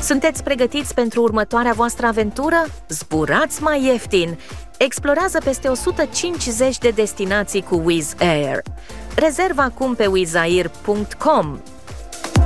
Sunteți pregătiți pentru următoarea voastră aventură? Zburați mai ieftin! Explorează peste 150 de destinații cu Wizz Air. Rezervă acum pe wizzair.com